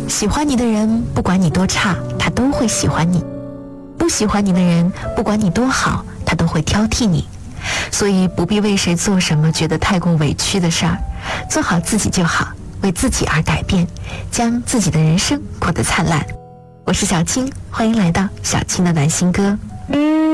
喜欢你的人，不管你多差，他都会喜欢你；不喜欢你的人，不管你多好，他都会挑剔你。所以不必为谁做什么觉得太过委屈的事儿，做好自己就好，为自己而改变，将自己的人生过得灿烂。我是小青，欢迎来到小青的暖心歌。